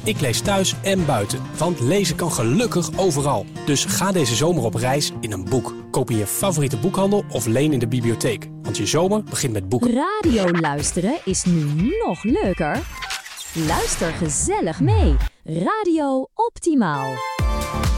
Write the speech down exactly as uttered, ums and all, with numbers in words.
Ik lees thuis en buiten, want lezen kan gelukkig overal. Dus ga deze zomer op reis in een boek. Koop in je favoriete boekhandel of leen in de bibliotheek. Want je zomer begint met boeken. Radio luisteren is nu nog leuker. Luister gezellig mee. Radio Optimaal.